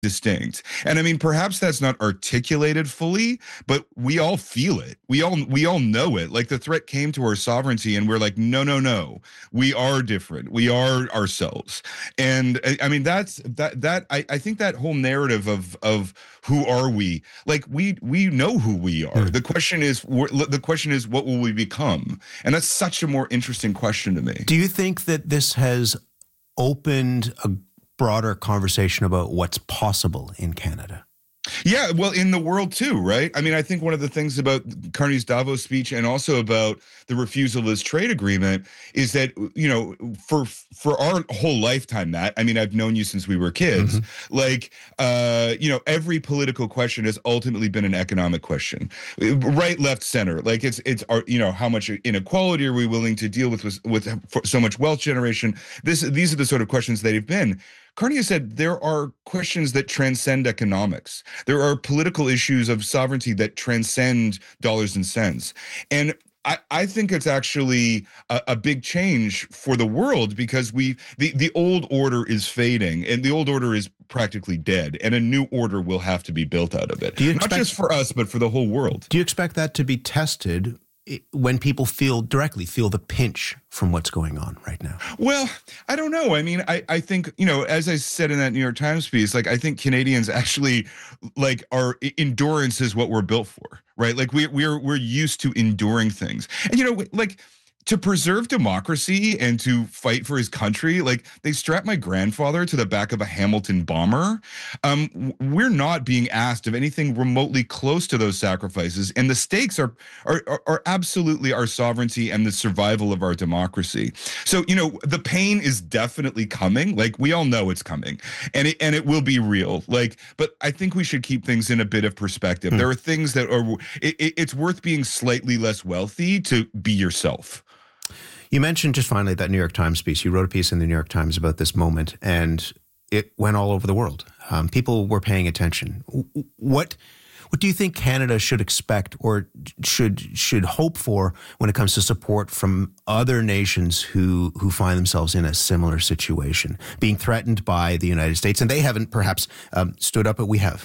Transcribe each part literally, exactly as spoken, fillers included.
distinct. And I mean, perhaps that's not articulated fully, but we all feel it. We all we all know it. Like the threat came to our sovereignty and we're like, no, no, no. We are different. We are ourselves. And I, I mean, that's that that I, I think that whole narrative of of who are we? Like we we know who we are. The question is the question is what will we become? And that's such a more interesting question to me. Do you think that this has opened a broader conversation about what's possible in Canada? Yeah, well, in the world too, right? I mean, I think one of the things about Carney's Davos speech and also about the refusal of this trade agreement is that, you know, for for our whole lifetime, Matt, I mean, I've known you since we were kids, mm-hmm. like, uh, you know, every political question has ultimately been an economic question, right, left, center. Like it's, it's our, you know, how much inequality are we willing to deal with, with, with so much wealth generation? This, these are the sort of questions that have been. Carney has said there are questions that transcend economics. There are political issues of sovereignty that transcend dollars and cents. And I, I think it's actually a, a big change for the world because we the, the old order is fading and the old order is practically dead and a new order will have to be built out of it. Do you expect, Not just for us, but for the whole world. Do you expect that to be tested when people feel directly feel the pinch from what's going on right now? Well, I don't know. I mean, I, I think, you know, as I said in that New York Times piece, like, I think Canadians actually, like, our endurance is what we're built for, right? Like, we, we're, we're used to enduring things. And, you know, like, to preserve democracy and to fight for his country, like they strapped my grandfather to the back of a Hamilton bomber. Um, we're not being asked of anything remotely close to those sacrifices, and the stakes are, are are absolutely our sovereignty and the survival of our democracy. So, you know, the pain is definitely coming. Like we all know it's coming, and it and it will be real. Like, but I think we should keep things in a bit of perspective. Hmm. There are things that are. It, it, it's worth being slightly less wealthy to be yourself. You mentioned just finally that New York Times piece. You wrote a piece in the New York Times about this moment, and it went all over the world. Um, people were paying attention. What what do you think Canada should expect or should should hope for when it comes to support from other nations who who find themselves in a similar situation, being threatened by the United States, and they haven't perhaps um, stood up, but we have?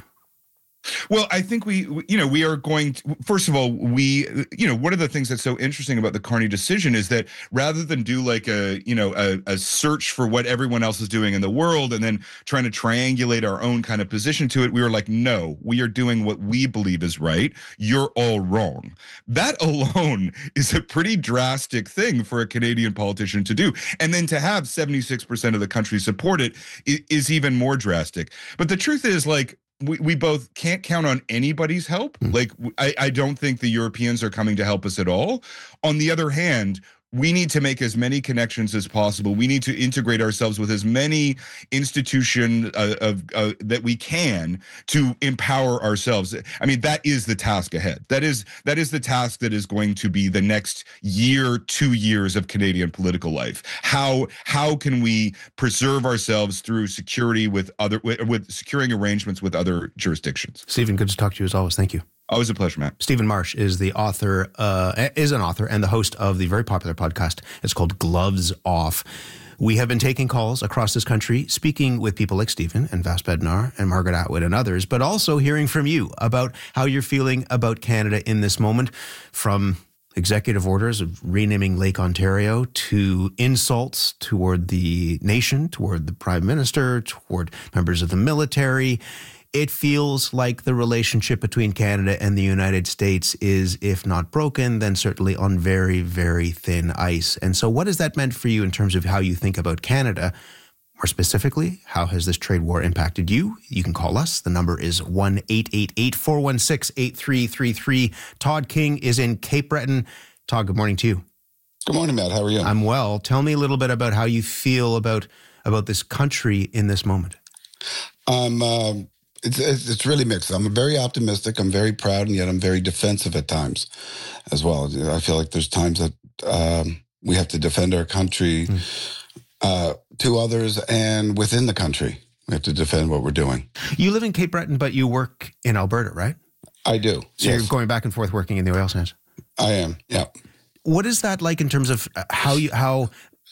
Well, I think we, you know, we are going to, first of all, we, you know, one of the things that's so interesting about the Carney decision is that rather than do like a, you know, a, a search for what everyone else is doing in the world and then trying to triangulate our own kind of position to it, we were like, no, we are doing what we believe is right. You're all wrong. That alone is a pretty drastic thing for a Canadian politician to do. And then to have seventy-six percent of the country support it is even more drastic. But the truth is, like, We we both can't count on anybody's help. Like, I, I don't think the Europeans are coming to help us at all. On the other hand, we need to make as many connections as possible. We need to integrate ourselves with as many institutions uh, of uh, that we can to empower ourselves. I mean, that is the task ahead. That is that is the task that is going to be the next year, two years of Canadian political life. How how can we preserve ourselves through security with other with, with securing arrangements with other jurisdictions? Stephen, good to talk to you as always. Thank you. Always a pleasure, Matt. Stephen Marsh is the author, uh, is an author and the host of the very popular podcast. It's called Gloves Off. We have been taking calls across this country, speaking with people like Stephen and Vas Bednar and Margaret Atwood and others, but also hearing from you about how you're feeling about Canada in this moment, from executive orders of renaming Lake Ontario to insults toward the nation, toward the Prime Minister, toward members of the military. It feels like the relationship between Canada and the United States is, if not broken, then certainly on very, very thin ice. And so what has that meant for you in terms of how you think about Canada? More specifically, how has this trade war impacted you? You can call us. The number is one eight eight eight, four one six, eight three three three. Todd King is in Cape Breton. Todd, good morning to you. Good morning, Matt. How are you? I'm well. Tell me a little bit about how you feel about, about this country in this moment. I'm... Um, It's, it's it's really mixed. I'm very optimistic. I'm very proud, and yet I'm very defensive at times as well. I feel like there's times that um, we have to defend our country mm. uh, to others and within the country. We have to defend what we're doing. You live in Cape Breton, but you work in Alberta, right? I do. So yes. You're going back and forth working in the oil sands? I am, yeah. What is that like in terms of how you how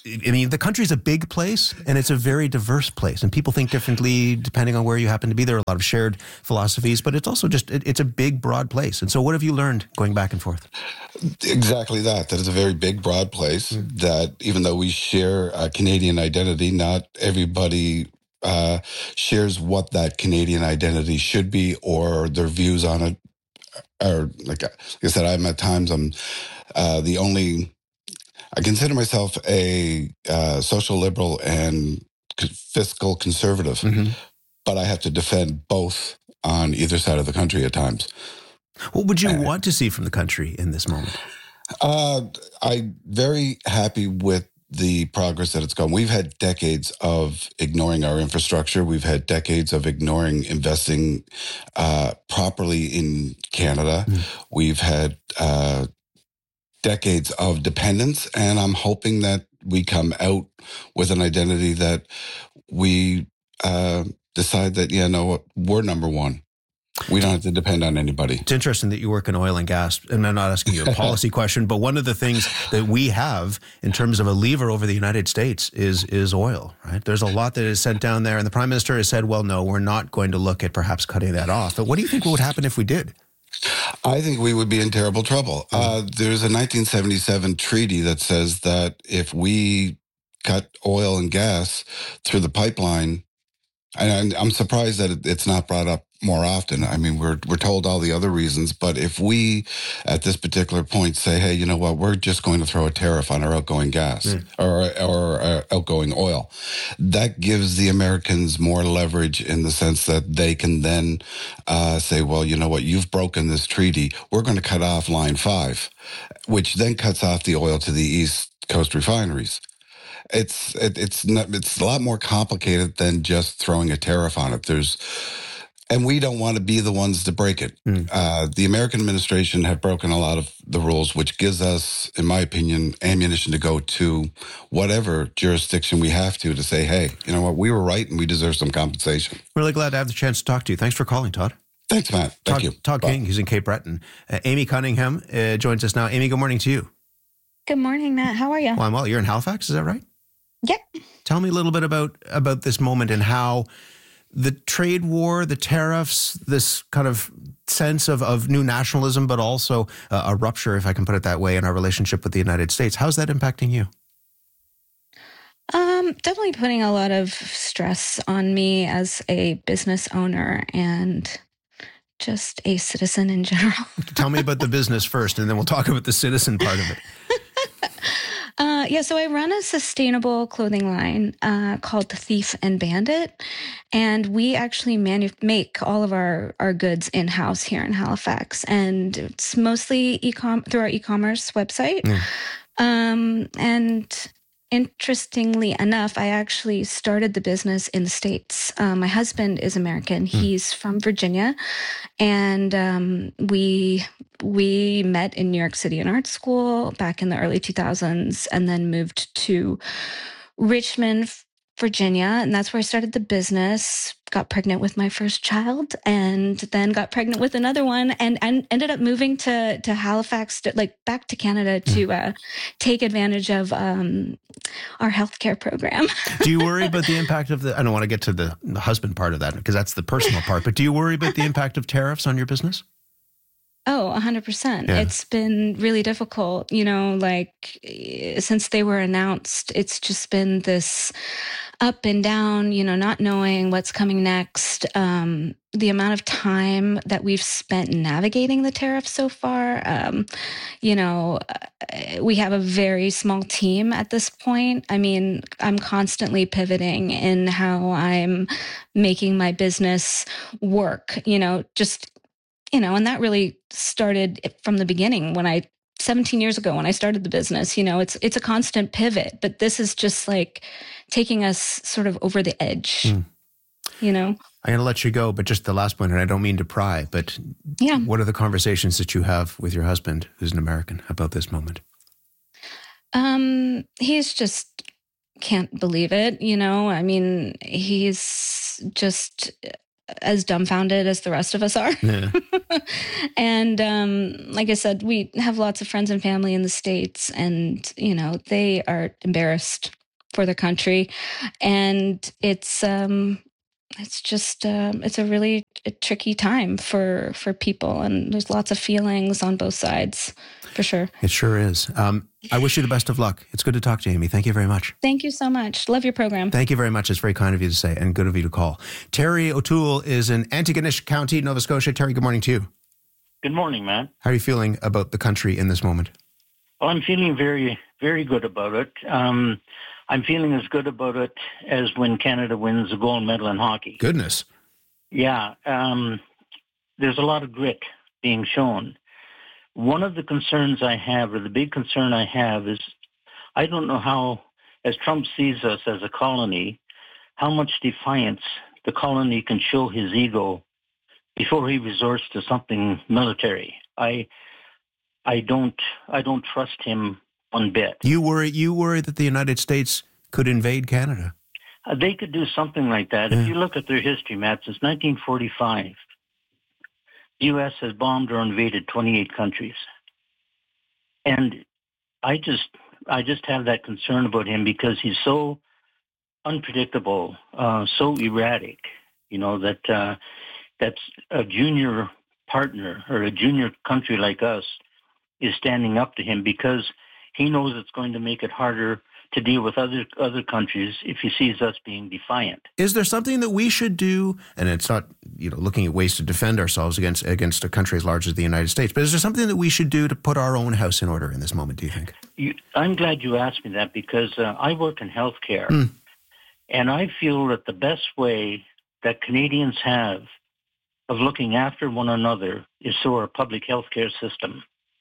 I mean, the country's a big place and it's a very diverse place, and people think differently depending on where you happen to be. There are a lot of shared philosophies, but it's also just, it, it's a big, broad place. And so what have you learned going back and forth? Exactly that. That is a very big, broad place mm. that even though we share a Canadian identity, not everybody uh, shares what that Canadian identity should be or their views on it. Or like, like I said, I'm at times, I'm uh, the only... I consider myself a uh, social liberal and fiscal conservative, mm-hmm. but I have to defend both on either side of the country at times. What would you uh, want to see from the country in this moment? Uh, I'm very happy with the progress that it's gone. We've had decades of ignoring our infrastructure. We've had decades of ignoring investing uh, properly in Canada. Mm. We've had... Uh, decades of dependence, and I'm hoping that we come out with an identity that we uh, decide that, yeah, no, we're number one. We don't have to depend on anybody. It's interesting that you work in oil and gas, and I'm not asking you a policy question, but one of the things that we have in terms of a lever over the United States is is oil, right? There's a lot that is sent down there, and the Prime Minister has said, well, no, we're not going to look at perhaps cutting that off. But what do you think would happen if we did? I think we would be in terrible trouble. Uh, there's a nineteen seventy-seven treaty that says that if we cut oil and gas through the pipeline, and I'm surprised that it's not brought up more often. I mean, we're we're told all the other reasons, but if we, at this particular point, say, hey, you know what, we're just going to throw a tariff on our outgoing gas mm. or or uh, outgoing oil, that gives the Americans more leverage in the sense that they can then uh, say, well, you know what, you've broken this treaty. We're going to cut off line five, which then cuts off the oil to the East Coast refineries. It's it, it's not, it's a lot more complicated than just throwing a tariff on it. There's And we don't want to be the ones to break it. Mm. Uh, the American administration have broken a lot of the rules, which gives us, in my opinion, ammunition to go to whatever jurisdiction we have to, to say, hey, you know what, we were right and we deserve some compensation. Really glad to have the chance to talk to you. Thanks for calling, Todd. Thanks, Matt. Thank Todd, you. Todd Bye. King, he's in Cape Breton. Uh, Amy Cunningham uh, joins us now. Amy, good morning to you. Good morning, Matt. How are you? Well, I'm well. You're in Halifax, is that right? Yep. Tell me a little bit about, about this moment and how the trade war, the tariffs, this kind of sense of, of new nationalism, but also uh, a rupture, if I can put it that way, in our relationship with the United States. How's that impacting you? Um, definitely putting a lot of stress on me as a business owner and just a citizen in general. Tell me about the business first, and then we'll talk about the citizen part of it. Uh, yeah, so I run a sustainable clothing line uh, called Thief and Bandit, and we actually manu- make all of our, our goods in-house here in Halifax, and it's mostly e-com through our e-commerce website. Mm. Um, and interestingly enough, I actually started the business in the States. Uh, my husband is American. Mm. He's from Virginia, and um, we... We met in New York City in art school back in the early two thousands and then moved to Richmond, Virginia. And that's where I started the business, got pregnant with my first child, and then got pregnant with another one, and, and ended up moving to, to Halifax, to, like back to Canada to uh, take advantage of um, our healthcare program. Do you worry about the impact of the, I don't want to get to the, the husband part of that because that's the personal part, but do you worry about the impact of tariffs on your business? Oh, one hundred percent. Yeah. It's been really difficult, you know, like since they were announced, it's just been this up and down, you know, not knowing what's coming next. Um, the amount of time that we've spent navigating the tariffs so far, um, you know, we have a very small team at this point. I mean, I'm constantly pivoting in how I'm making my business work, you know, just You know, and that really started from the beginning when I, seventeen years ago, when I started the business. You know, it's it's a constant pivot, but this is just like taking us sort of over the edge, mm. you know? I'm going to let you go, but just the last point, and I don't mean to pry, but yeah. What are the conversations that you have with your husband, who's an American, about this moment? Um, he's just can't believe it, you know? I mean, he's just as dumbfounded as the rest of us are. Yeah. And um, like I said, we have lots of friends and family in the States, and, you know, they are embarrassed for the country. And it's um, it's just, um, it's a really a tricky time for, for people. And there's lots of feelings on both sides, for sure. It sure is. Um, I wish you the best of luck. It's good to talk to you, Amy. Thank you very much. Thank you so much. Love your program. Thank you very much. It's very kind of you to say, and good of you to call. Terry O'Toole is in Antigonish County, Nova Scotia. Terry, good morning to you. Good morning, Matt. How are you feeling about the country in this moment? Well, I'm feeling very, very good about it. Um, I'm feeling as good about it as when Canada wins a gold medal in hockey. Goodness. Yeah. Um, there's a lot of grit being shown. One of the concerns I have, or the big concern I have, is I don't know how, as Trump sees us as a colony, how much defiance the colony can show his ego before he resorts to something military. I, I don't, I don't trust him one bit. You worry, you worry that the United States could invade Canada? Uh, they could do something like that. Yeah. If you look at their history, Matt, since nineteen forty-five, the U S has bombed or invaded twenty-eight countries. And I just, I just have that concern about him because he's so unpredictable, uh, so erratic, you know, that uh, that's a junior partner or a junior country like us is standing up to him because he knows it's going to make it harder to deal with other other countries if he sees us being defiant. Is there something that we should do? And it's not, you know, looking at ways to defend ourselves against against a country as large as the United States, but is there something that we should do to put our own house in order in this moment, do you think? You, I'm glad you asked me that because uh, I work in healthcare, Mm. and I feel that the best way that Canadians have of looking after one another is through our public healthcare system.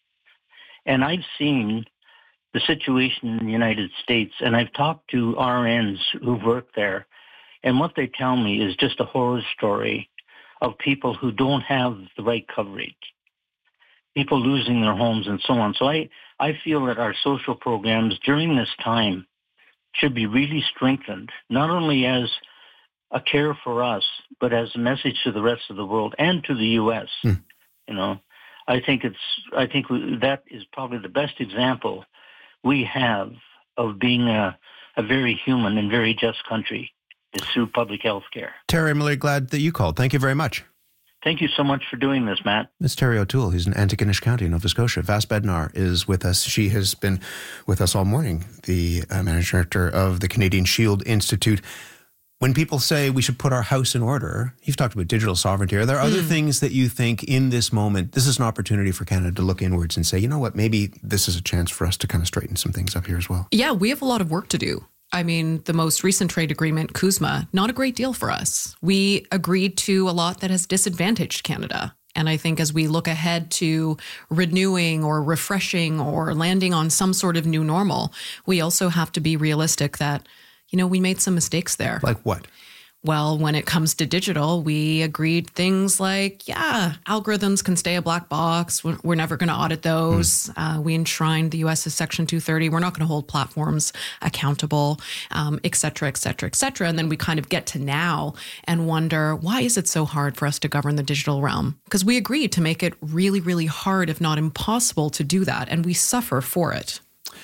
And I've seen the situation in the United States, and I've talked to R Ns who work there, and what they tell me is just a horror story of people who don't have the right coverage, people losing their homes and so on. So I, I feel that our social programs during this time should be really strengthened, not only as a care for us, but as a message to the rest of the world and to the U S. Hmm. You know, I think it's, I think we, that is probably the best example we have of being a, a very human and very just country is through public health care. Terry, I'm really glad that you called. Thank you very much. Thank you so much for doing this, Matt. It's Terry O'Toole. He's in Antigonish County, Nova Scotia. Vas Bednar is with us. She has been with us all morning, the uh, managing director of the Canadian Shield Institute. When people say we should put our house in order, you've talked about digital sovereignty. Are there other mm. things that you think in this moment, this is an opportunity for Canada to look inwards and say, you know what, maybe this is a chance for us to kind of straighten some things up here as well? Yeah, we have a lot of work to do. I mean, the most recent trade agreement, CUSMA, not a great deal for us. We agreed to a lot that has disadvantaged Canada. And I think as we look ahead to renewing or refreshing or landing on some sort of new normal, we also have to be realistic that, you know, we made some mistakes there. Like what? Well, when it comes to digital, we agreed things like, yeah, algorithms can stay a black box. We're, we're never going to audit those. Mm. Uh, we enshrined the U S's Section two thirty. We're not going to hold platforms accountable, um, et cetera, et cetera, et cetera. And then we kind of get to now and wonder, why is it so hard for us to govern the digital realm? Because we agreed to make it really, really hard, if not impossible, to do that. And we suffer for it.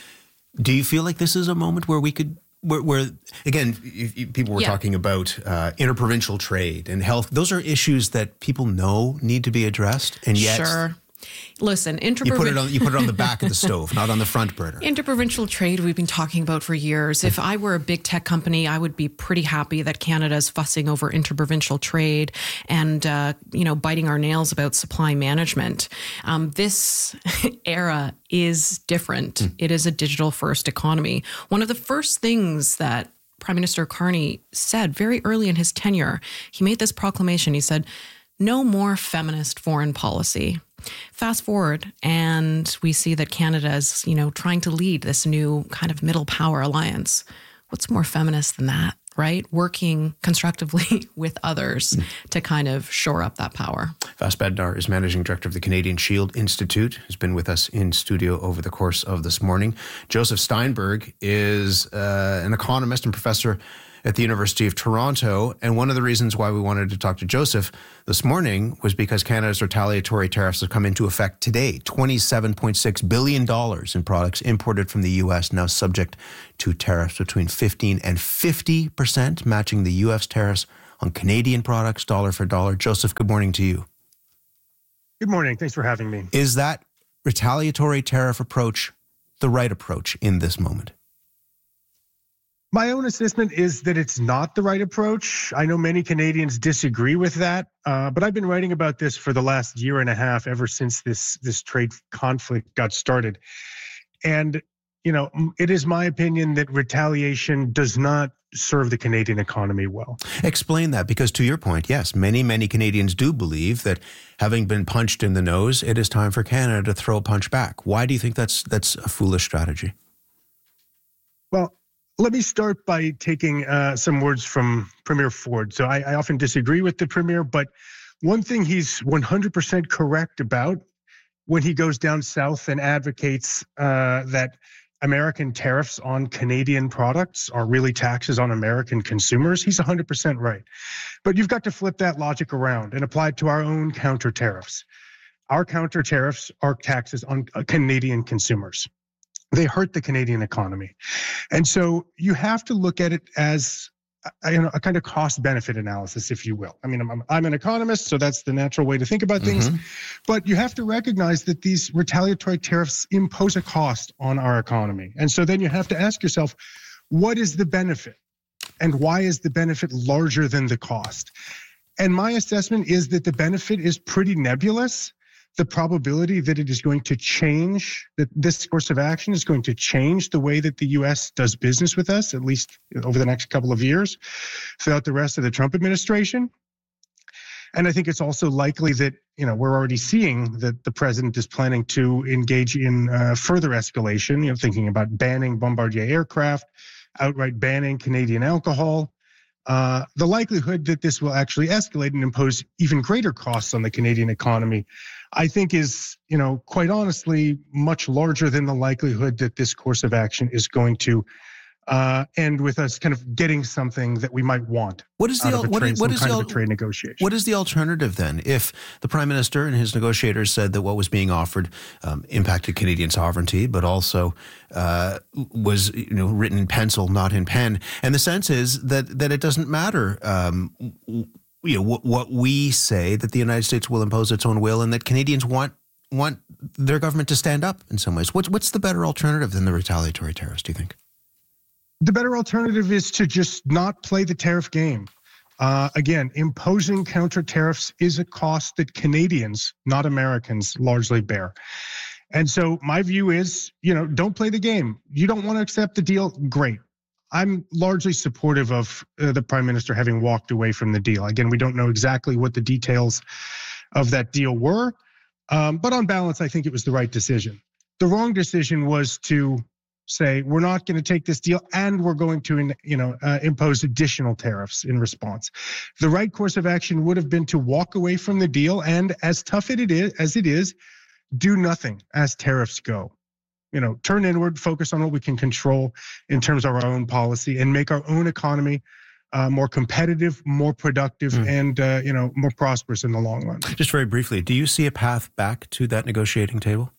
Do you feel like this is a moment where we could Where, where again, you, you, people were yeah. talking about uh, interprovincial trade and health. Those are issues that people know need to be addressed, and yet, sure. Listen, interprovincial. You put it on. You put it on the back of the stove, not on the front burner. Interprovincial trade we've been talking about for years. If I were a big tech company, I would be pretty happy that Canada is fussing over interprovincial trade and uh, you know biting our nails about supply management. Um, this era is different. Mm. It is a digital first economy. One of the first things that Prime Minister Carney said very early in his tenure, he made this proclamation. He said, "No more feminist foreign policy." Fast forward, and we see that Canada is, you know, trying to lead this new kind of middle power alliance. What's more feminist than that, right? Working constructively with others mm. to kind of shore up that power. Vas Bednar is Managing Director of the Canadian Shield Institute, who's been with us in studio over the course of this morning. Joseph Steinberg is uh, an economist and professor at the University of Toronto. And one of the reasons why we wanted to talk to Joseph this morning was because Canada's retaliatory tariffs have come into effect today. twenty-seven point six billion dollars in products imported from the U S now subject to tariffs between fifteen and fifty percent, matching the U S tariffs on Canadian products, dollar for dollar. Joseph, good morning to you. Good morning. Thanks for having me. Is that retaliatory tariff approach the right approach in this moment? My own assessment is that it's not the right approach. I know many Canadians disagree with that, uh, but I've been writing about this for the last year and a half, ever since this this trade conflict got started. And, you know, it is my opinion that retaliation does not serve the Canadian economy well. Explain that, because to your point, yes, many, many Canadians do believe that having been punched in the nose, it is time for Canada to throw a punch back. Why do you think that's that's a foolish strategy? Well, let me start by taking uh, some words from Premier Ford. So I, I often disagree with the Premier, but one thing he's one hundred percent correct about when he goes down south and advocates uh, that American tariffs on Canadian products are really taxes on American consumers, he's one hundred percent right. But you've got to flip that logic around and apply it to our own counter tariffs. Our counter tariffs are taxes on Canadian consumers. They hurt the Canadian economy. And so you have to look at it as a, you know, a kind of cost-benefit analysis, if you will. I mean, I'm, I'm an economist, so that's the natural way to think about things. Mm-hmm. But you have to recognize that these retaliatory tariffs impose a cost on our economy. And so then you have to ask yourself, what is the benefit? And why is the benefit larger than the cost? And my assessment is that the benefit is pretty nebulous. The probability that it is going to change, that this course of action is going to change the way that the U S does business with us, at least over the next couple of years, throughout the rest of the Trump administration. And I think it's also likely that, you know, we're already seeing that the president is planning to engage in uh, further escalation, you know, thinking about banning Bombardier aircraft, outright banning Canadian alcohol. Uh, the likelihood that this will actually escalate and impose even greater costs on the Canadian economy, I think is, you know, quite honestly, much larger than the likelihood that this course of action is going to uh, end with us kind of getting something that we might want. What is the out of a what trade, is, what some is kind the of a trade negotiation? What is the alternative then? If the Prime Minister and his negotiators said that what was being offered um, impacted Canadian sovereignty, but also uh, was, you know, written in pencil, not in pen, and the sense is that that it doesn't matter. Um, you know, what, what we say, that the United States will impose its own will, and that Canadians want want their government to stand up in some ways. What's what's the better alternative than the retaliatory tariffs, do you think? The better alternative is to just not play the tariff game. Uh, again, imposing counter tariffs is a cost that Canadians, not Americans, largely bear. And so my view is, you know, don't play the game. You don't want to accept the deal? Great. I'm largely supportive of uh, the Prime Minister having walked away from the deal. Again, we don't know exactly what the details of that deal were, um, but on balance, I think it was the right decision. The wrong decision was to say, we're not going to take this deal and we're going to, you know, uh, impose additional tariffs in response. The right course of action would have been to walk away from the deal and, as tough it is, as it is, do nothing as tariffs go. You know, turn inward, focus on what we can control in terms of our own policy, and make our own economy uh, more competitive, more productive, mm. and, uh, you know, more prosperous in the long run. Just very briefly, do you see a path back to that negotiating table?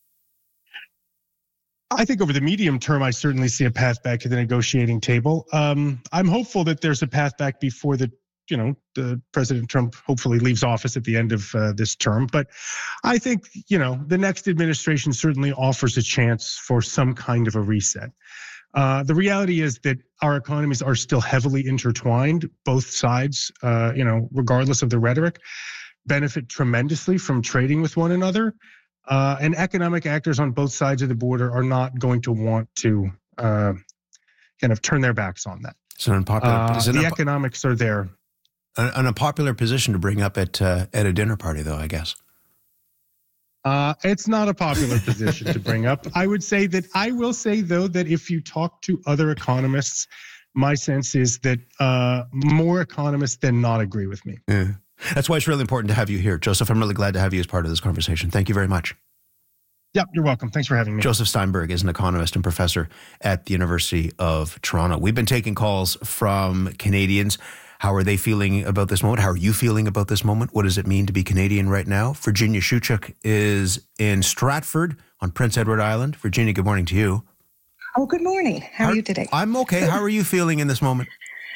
I think over the medium term, I certainly see a path back to the negotiating table. Um, I'm hopeful that there's a path back before the, you know, the President Trump hopefully leaves office at the end of uh, this term. But I think, you know, the next administration certainly offers a chance for some kind of a reset. Uh, the reality is that our economies are still heavily intertwined. Both sides, uh, you know, regardless of the rhetoric, benefit tremendously from trading with one another. Uh, and economic actors on both sides of the border are not going to want to uh, kind of turn their backs on that. It's an unpopular. Uh, it's an the unpo- economics are there. An, an unpopular position to bring up at uh, at a dinner party, though, I guess. Uh, it's not a popular position to bring up. I would say that I will say, though, that if you talk to other economists, my sense is that uh, more economists than not agree with me. Yeah. That's why it's really important to have you here. Joseph, I'm really glad to have you as part of this conversation. Thank you very much. Yep, you're welcome. Thanks for having me. Joseph Steinberg is an economist and professor at the University of Toronto. We've been taking calls from Canadians. How are they feeling about this moment? How are you feeling about this moment? What does it mean to be Canadian right now? Virginia Shuchuk is in Stratford on Prince Edward Island. Virginia, good morning to you. Oh, good morning. How, How are you today? I'm okay. How are you feeling in this moment?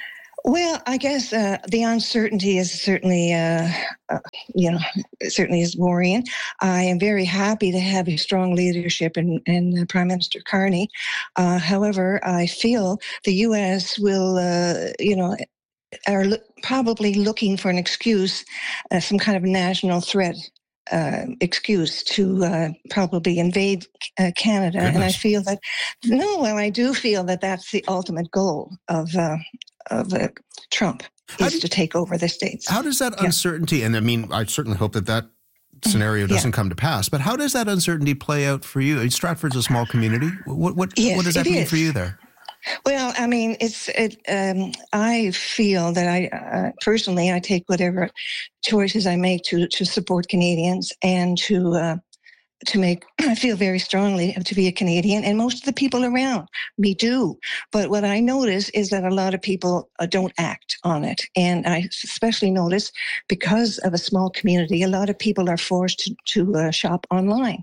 Well, I guess uh, the uncertainty is certainly, uh, uh, you know, certainly is worrying. I am very happy to have a strong leadership in, in uh, Prime Minister Carney. Uh, however, I feel the U S will, uh, you know, are lo- probably looking for an excuse, uh, some kind of national threat uh, excuse to uh, probably invade uh, Canada. Goodness. And I feel that, no, well, I do feel that that's the ultimate goal of uh, of uh, Trump, is do, to take over the states. How does that yeah. uncertainty, and I mean, I certainly hope that that scenario doesn't yeah. come to pass, but how does that uncertainty play out for you? Stratford's a small community. What what, yes, what does that mean is. for you there? Well, I mean, it's. It, um, I feel that I uh, personally, I take whatever choices I make to to support Canadians and to uh, to make. I feel very strongly to be a Canadian, and most of the people around me do. But what I notice is that a lot of people uh, don't act on it, and I especially notice because of a small community, a lot of people are forced to to uh, shop online,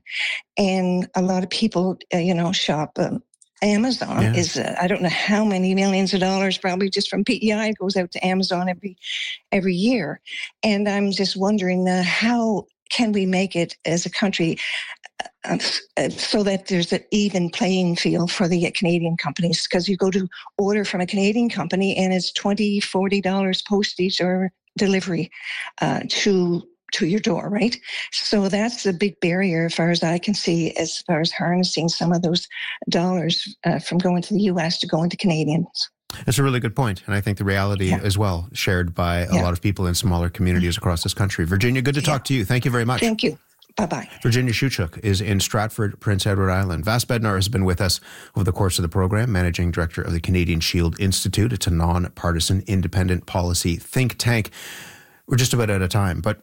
and a lot of people, uh, you know, shop. Um, Amazon yeah. is, uh, I don't know how many millions of dollars, probably just from P E I, goes out to Amazon every every year. And I'm just wondering uh, how can we make it as a country uh, uh, so that there's an even playing field for the Canadian companies? Because you go to order from a Canadian company and it's twenty dollars, forty dollars postage or delivery uh, to to your door, right? So that's a big barrier as far as I can see, as far as harnessing some of those dollars uh, from going to the U S to going to Canadians. That's a really good point. And I think the reality yeah. as well, shared by a yeah. lot of people in smaller communities mm-hmm. across this country. Virginia, good to talk yeah. to you. Thank you very much. Thank you. Bye-bye. Virginia Shuchuk is in Stratford, Prince Edward Island. Vas Bednar has been with us over the course of the program, Managing Director of the Canadian Shield Institute. It's a non-partisan, independent policy think tank. We're just about out of time, but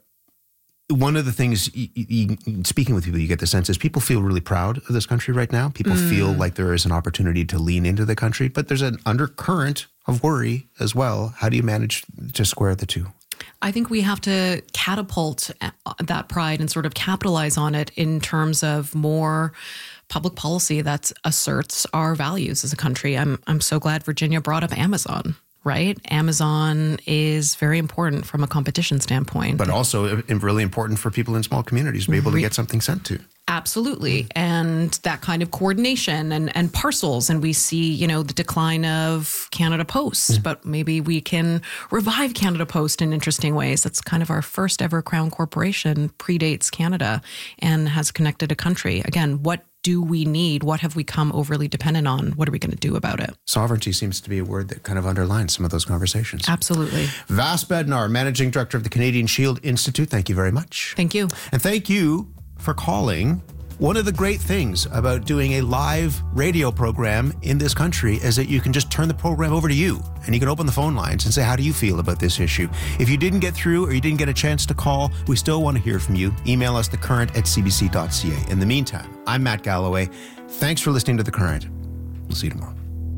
one of the things, you, you, speaking with people, you get the sense is people feel really proud of this country right now. People mm. feel like there is an opportunity to lean into the country, but there's an undercurrent of worry as well. How do you manage to square the two? I think we have to catapult that pride and sort of capitalize on it in terms of more public policy that asserts our values as a country. I'm I'm so glad Virginia brought up Amazon. Right? Amazon is very important from a competition standpoint. But also really important for people in small communities to be able to get something sent to. Absolutely. And that kind of coordination and, and parcels. And we see, you know, the decline of Canada Post, mm. but maybe we can revive Canada Post in interesting ways. That's kind of our first ever Crown Corporation, predates Canada and has connected a country. Again, what do we need? What have we come overly dependent on? What are we going to do about it? Sovereignty seems to be a word that kind of underlines some of those conversations. Absolutely. Vas Bednar, Managing Director of the Canadian Shield Institute, thank you very much. Thank you. And thank you for calling. One of the great things about doing a live radio program in this country is that you can just turn the program over to you and you can open the phone lines and say, how do you feel about this issue? If you didn't get through or you didn't get a chance to call, we still want to hear from you. Email us thecurrent at c b c dot c a. In the meantime, I'm Matt Galloway. Thanks for listening to The Current. We'll see you tomorrow.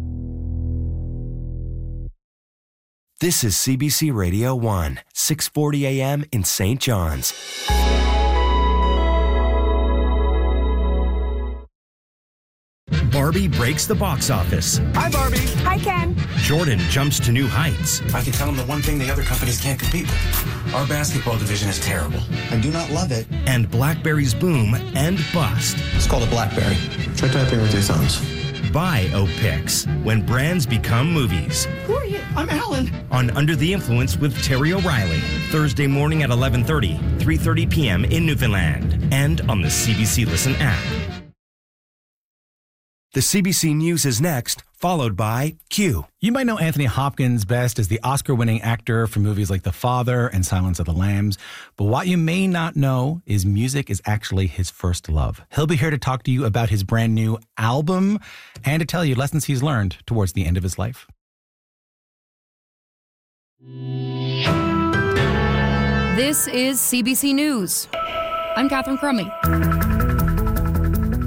This is C B C Radio one, six forty a.m. in Saint John's. Barbie breaks the box office. Hi, Barbie. Hi, Ken. Jordan jumps to new heights. I can tell them the one thing the other companies can't compete with. Our basketball division is terrible. I do not love it. And BlackBerry's boom and bust. It's called a BlackBerry. Try typing with your thumbs. Biopics, when brands become movies. Who are you? I'm Alan. On Under the Influence with Terry O'Reilly. Thursday morning at eleven thirty, three thirty p.m. in Newfoundland. And on the C B C Listen app. The C B C News is next, followed by Q. You might know Anthony Hopkins best as the Oscar-winning actor for movies like The Father and Silence of the Lambs. But what you may not know is music is actually his first love. He'll be here to talk to you about his brand new album and to tell you lessons he's learned towards the end of his life. This is C B C News. I'm Catherine Crummy.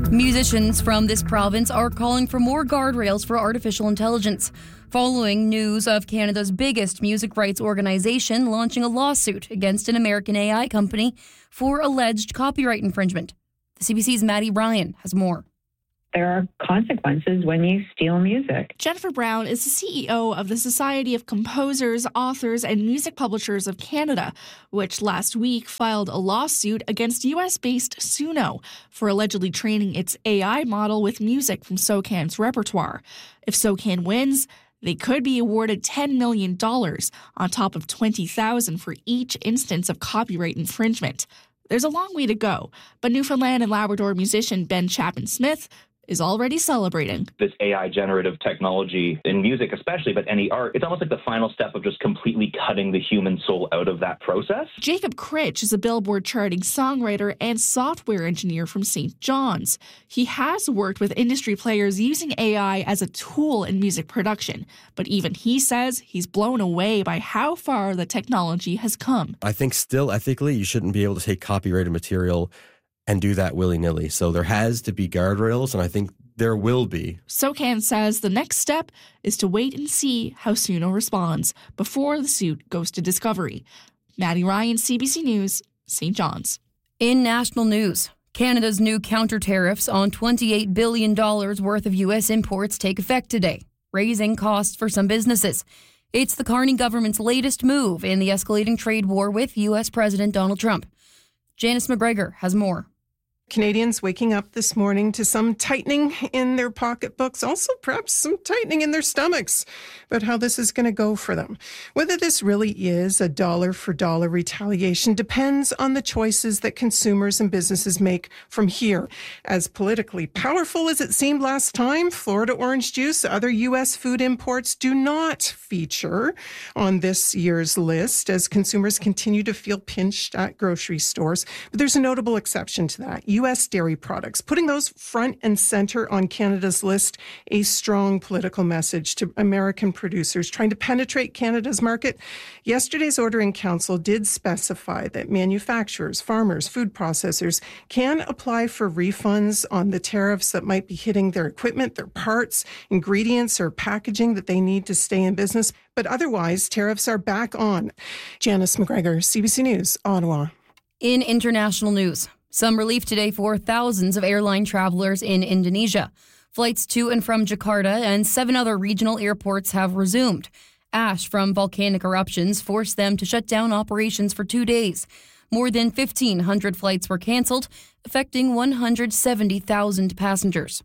Musicians from this province are calling for more guardrails for artificial intelligence, following news of Canada's biggest music rights organization launching a lawsuit against an American A I company for alleged copyright infringement. The C B C's Maddie Ryan has more. There are consequences when you steal music. Jennifer Brown is the C E O of the Society of Composers, Authors, and Music Publishers of Canada, which last week filed a lawsuit against U S-based Suno for allegedly training its A I model with music from SOCAN's repertoire. If SOCAN wins, they could be awarded ten million dollars on top of twenty thousand dollars for each instance of copyright infringement. There's a long way to go, but Newfoundland and Labrador musician Ben Chapman-Smith is already celebrating. This A I generative technology in music especially, but any art, it's almost like the final step of just completely cutting the human soul out of that process. Jacob Critch is a Billboard charting songwriter and software engineer from Saint John's. He has worked with industry players using A I as a tool in music production, but even he says he's blown away by how far the technology has come. I think still ethically, you shouldn't be able to take copyrighted material and do that willy-nilly. So there has to be guardrails, and I think there will be. SOCAN says the next step is to wait and see how Suno responds before the suit goes to discovery. Maddie Ryan, C B C News, Saint John's. In national news, Canada's new counter tariffs on twenty-eight billion dollars worth of U S imports take effect today, raising costs for some businesses. It's the Carney government's latest move in the escalating trade war with U S President Donald Trump. Janice McGregor has more. Canadians waking up this morning to some tightening in their pocketbooks, also perhaps some tightening in their stomachs about how this is going to go for them. Whether this really is a dollar for dollar retaliation depends on the choices that consumers and businesses make from here. As politically powerful as it seemed last time, Florida orange juice, other U S food imports do not feature on this year's list as consumers continue to feel pinched at grocery stores. But there's a notable exception to that. U S dairy products, putting those front and center on Canada's list, a strong political message to American producers trying to penetrate Canada's market. Yesterday's order in council did specify that manufacturers, farmers, food processors can apply for refunds on the tariffs that might be hitting their equipment, their parts, ingredients, or packaging that they need to stay in business. But otherwise, tariffs are back on. Janice McGregor, C B C News, Ottawa. In international news, some relief today for thousands of airline travelers in Indonesia. Flights to and from Jakarta and seven other regional airports have resumed. Ash from volcanic eruptions forced them to shut down operations for two days. More than fifteen hundred flights were canceled, affecting one hundred seventy thousand passengers.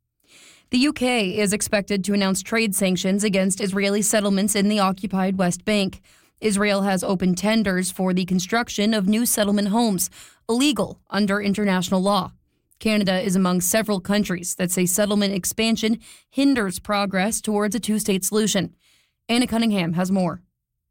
The U K is expected to announce trade sanctions against Israeli settlements in the occupied West Bank. Israel has opened tenders for the construction of new settlement homes, illegal under international law. Canada is among several countries that say settlement expansion hinders progress towards a two-state solution. Anna Cunningham has more.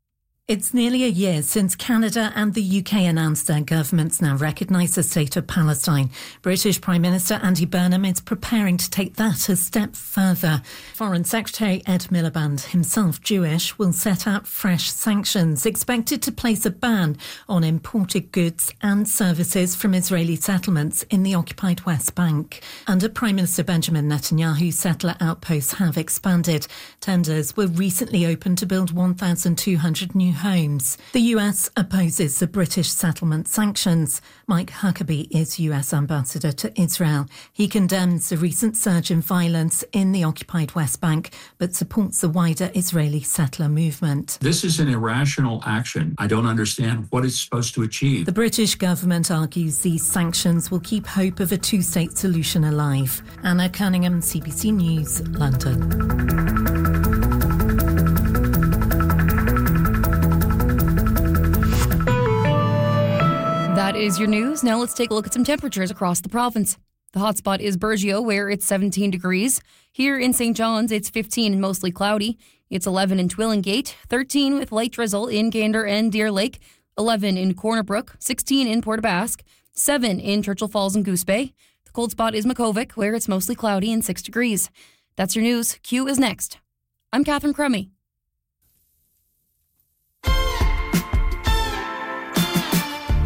It's nearly a year since Canada and the U K announced their governments now recognise the state of Palestine. British Prime Minister Andy Burnham is preparing to take that a step further. Foreign Secretary Ed Miliband, himself Jewish, will set out fresh sanctions expected to place a ban on imported goods and services from Israeli settlements in the occupied West Bank. Under Prime Minister Benjamin Netanyahu, settler outposts have expanded. Tenders were recently opened to build one thousand two hundred new homes. The U S opposes the British settlement sanctions. Mike Huckabee is U S ambassador to Israel. He condemns the recent surge in violence in the occupied West Bank, but supports the wider Israeli settler movement. This is an irrational action. I don't understand what it's supposed to achieve. The British government argues these sanctions will keep hope of a two-state solution alive. Anna Cunningham, C B C News, London. That is your news. Now let's take a look at some temperatures across the province. The hotspot is Burgeo, where it's seventeen degrees. Here in Saint John's, it's fifteen and mostly cloudy. It's eleven in Twillingate, thirteen with light drizzle in Gander and Deer Lake, eleven in Corner Brook, sixteen in Port aux Basques, seven in Churchill Falls and Goose Bay. The cold spot is Makovic, where it's mostly cloudy and six degrees. That's your news. Q is next. I'm Catherine Crummy.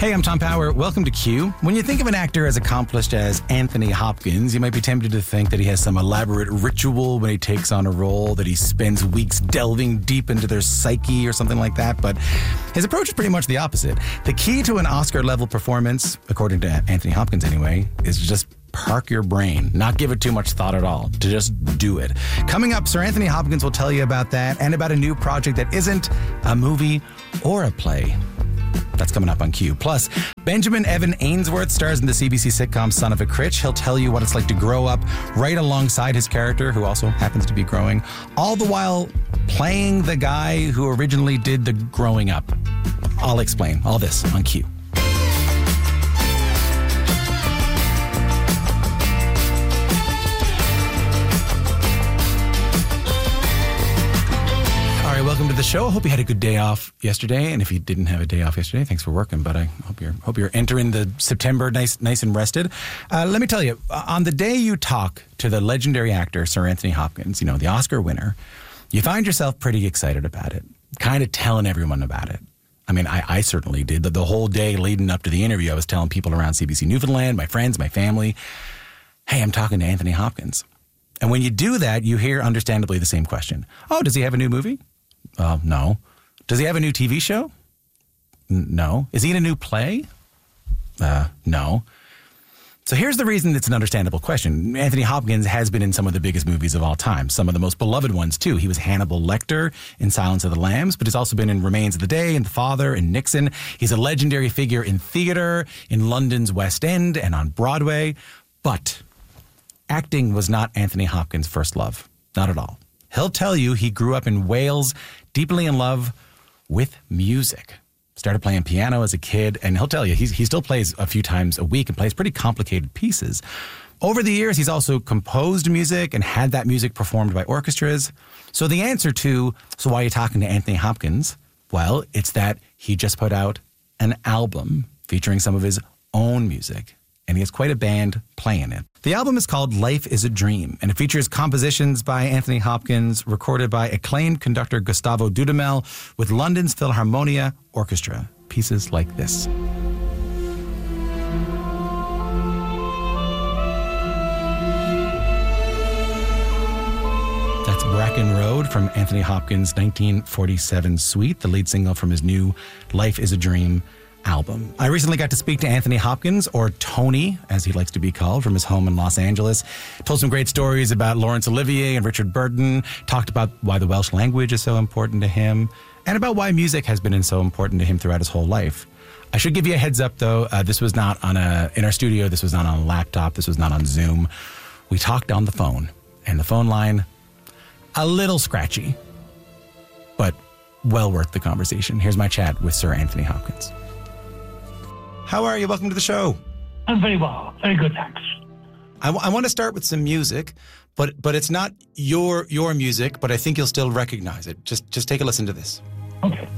Hey, I'm Tom Power. Welcome to Q. When you think of an actor as accomplished as Anthony Hopkins, you might be tempted to think that he has some elaborate ritual when he takes on a role, that he spends weeks delving deep into their psyche or something like that. But his approach is pretty much the opposite. The key to an Oscar-level performance, according to Anthony Hopkins anyway, is just park your brain, not give it too much thought at all, to just do it. Coming up, Sir Anthony Hopkins will tell you about that and about a new project that isn't a movie or a play. That's coming up on Q. Plus, Benjamin Evan Ainsworth stars in the C B C sitcom Son of a Critch. He'll tell you what it's like to grow up right alongside his character, who also happens to be growing, all the while playing the guy who originally did the growing up. I'll explain all this on Q. Welcome to the show. I hope you had a good day off yesterday, and if you didn't have a day off yesterday, thanks for working. But I hope you're hope you're entering the September nice, nice and rested. Uh, let me tell you, on the day you talk to the legendary actor Sir Anthony Hopkins, you know, the Oscar winner, you find yourself pretty excited about it, kind of telling everyone about it. I mean, I, I certainly did. The, the whole day leading up to the interview, I was telling people around C B C Newfoundland, my friends, my family, hey, I'm talking to Anthony Hopkins. And when you do that, you hear, understandably, the same question. Oh, does he have a new movie? Uh, no. Does he have a new T V show? N- no. Is he in a new play? Uh, no. So here's the reason it's an understandable question. Anthony Hopkins has been in some of the biggest movies of all time, some of the most beloved ones, too. He was Hannibal Lecter in Silence of the Lambs, but he's also been in Remains of the Day and The Father and Nixon. He's a legendary figure in theater, in London's West End, and on Broadway. But acting was not Anthony Hopkins' first love. Not at all. He'll tell you he grew up in Wales, deeply in love with music. Started playing piano as a kid, and he'll tell you he's, he still plays a few times a week and plays pretty complicated pieces. Over the years, he's also composed music and had that music performed by orchestras. So the answer to, so why are you talking to Anthony Hopkins? Well, it's that he just put out an album featuring some of his own music, and he has quite a band playing it. The album is called Life is a Dream, and it features compositions by Anthony Hopkins, recorded by acclaimed conductor Gustavo Dudamel with London's Philharmonia Orchestra. Pieces like this. That's Bracken Road from Anthony Hopkins' nineteen forty-seven suite, the lead single from his new Life is a Dream album. I recently got to speak to Anthony Hopkins, or Tony, as he likes to be called, from his home in Los Angeles. Told some great stories about Laurence Olivier and Richard Burton, talked about why the Welsh language is so important to him, and about why music has been so important to him throughout his whole life. I should give you a heads up, though. Uh, this was not on a in our studio. This was not on a laptop. This was not on Zoom. We talked on the phone, and the phone line, a little scratchy, but well worth the conversation. Here's my chat with Sir Anthony Hopkins. How are you? Welcome to the show. I'm very well. Very good, thanks. I, w- I want to start with some music, but but it's not your your music, but I think you'll still recognize it. Just just take a listen to this. Okay.